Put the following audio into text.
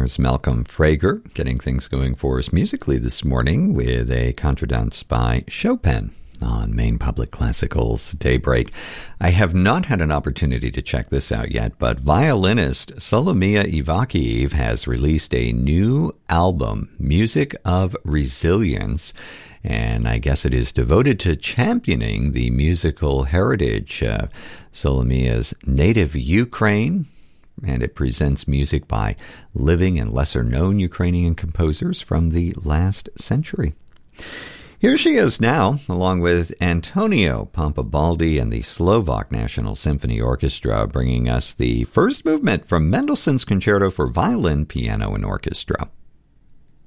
There's Malcolm Frager getting things going for us musically this morning with a contradance by Chopin on Maine Public Classical's Daybreak. I have not had an opportunity to check this out yet, but violinist Solomia Ivakhiv has released a new album, Music of Resilience, and I guess it is devoted to championing the musical heritage of Solomia's native Ukraine, and it presents music by living and lesser-known Ukrainian composers from the last century. Here she is now, along with Antonio Pampabaldi and the Slovak National Symphony Orchestra, bringing us the first movement from Mendelssohn's Concerto for Violin, Piano, and Orchestra.